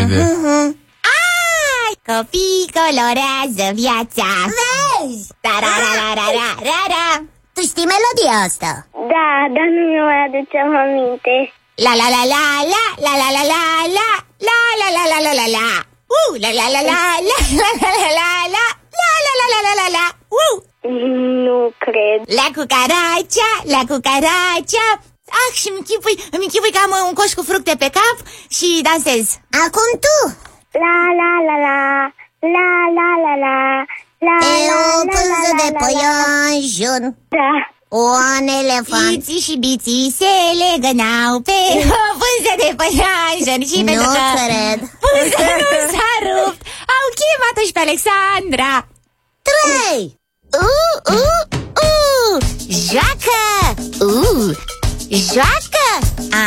vede. Ai, copii colorează viața. Vezi? Da-ra-ra-ra-ra-ra-ra. Tu știi melodia asta? Da, dar nu mi-o aduceam aminte. La la la la la la la la la la la la la la la la la. La la la la la la la la la la la la la la la la. Nu cred. La cucaracea, la cucaracea. Ah, și îmi închipui că am un coș cu fructe pe cap și dansez. Acum tu. La la la la la la la la la E la o la pânză la de la la. păianjen, Da. un elefant. Biții și biții se legănau pe o pânză de păianjen. Și Nu pentru că cred. pânza nu s-a rupt, au chemat-o și pe Alexandra. 3. Joacă! Joacă!